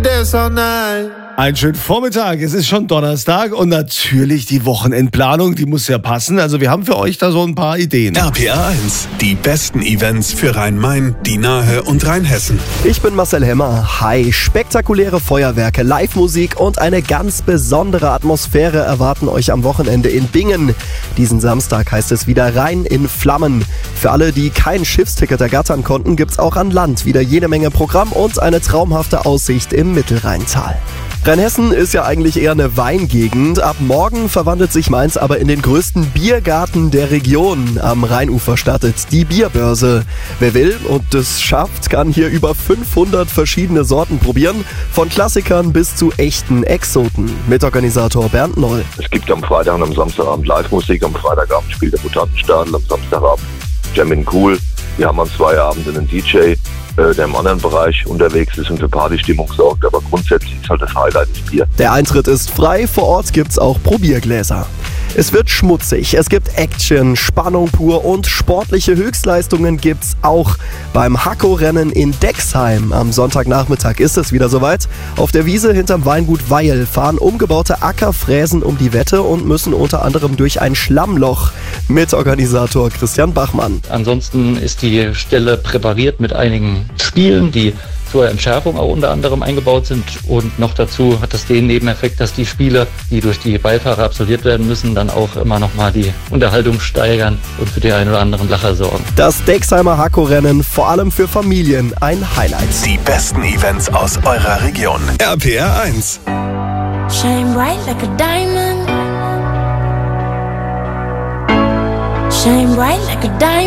dance all night. Einen schönen Vormittag, es ist schon Donnerstag und natürlich die Wochenendplanung, die muss ja passen. Also wir haben für euch da so ein paar Ideen. RPR 1, die besten Events für Rhein-Main, die Nahe und Rheinhessen. Ich bin Marcel Hemmer. Hi, spektakuläre Feuerwerke, Live-Musik und eine ganz besondere Atmosphäre erwarten euch am Wochenende in Bingen. Diesen Samstag heißt es wieder Rhein in Flammen. Für alle, die kein Schiffsticket ergattern konnten, gibt's auch an Land wieder jede Menge Programm und eine traumhafte Aussicht im Mittelrheintal. Rheinhessen ist ja eigentlich eher eine Weingegend. Ab morgen verwandelt sich Mainz aber in den größten Biergarten der Region. Am Rheinufer startet die Bierbörse. Wer will und es schafft, kann hier über 500 verschiedene Sorten probieren. Von Klassikern bis zu echten Exoten. Mitorganisator Bernd Noll. Es gibt am Freitag und am Samstagabend Live-Musik. Am Freitagabend spielt der Mutantenstadel, am Samstagabend Jammin' Cool. Wir haben an 2 Abenden einen DJ, der im anderen Bereich unterwegs ist und für Partystimmung sorgt, aber grundsätzlich ist halt das Highlight das Bier. Der Eintritt ist frei, vor Ort gibt's auch Probiergläser. Es wird schmutzig, es gibt Action, Spannung pur und sportliche Höchstleistungen gibt's auch beim Hakko-Rennen in Dexheim. Am Sonntagnachmittag ist es wieder soweit. Auf der Wiese hinterm Weingut Weil fahren umgebaute Ackerfräsen um die Wette und müssen unter anderem durch ein Schlammloch. Mitorganisator Christian Bachmann. Ansonsten ist die Stelle präpariert mit einigen Spielen, die zur Entschärfung auch unter anderem eingebaut sind, und noch dazu hat das den Nebeneffekt, dass die Spiele, die durch die Beifahrer absolviert werden müssen, dann auch immer nochmal die Unterhaltung steigern und für die einen oder anderen Lacher sorgen. Das Dexheimer Hakko-Rennen, vor allem für Familien, ein Highlight. Die besten Events aus eurer Region. RPR 1. Shine bright like a diamond. Shine bright like a diamond.